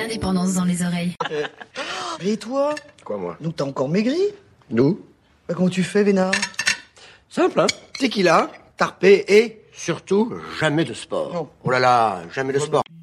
l'indépendance dans les oreilles. Et toi? Quoi, moi? Donc t'as encore maigri? Nous? Bah, comment tu fais, Vénard? Simple, hein? Tequila, tarpé et, surtout, jamais de sport. Non. Oh là là, jamais de sport.